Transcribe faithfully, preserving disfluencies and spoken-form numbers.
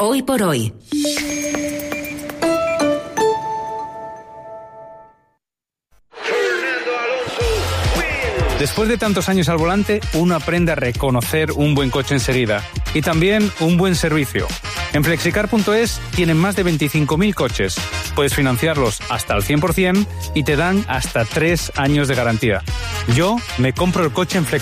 Hoy por hoy. Después de tantos años al volante, uno aprende a reconocer un buen coche enseguida y también un buen servicio. En flexicar punto es tienen más de veinticinco mil coches. Puedes financiarlos hasta al cien por ciento y te dan hasta tres años de garantía. Yo me compro el coche en Flexicar.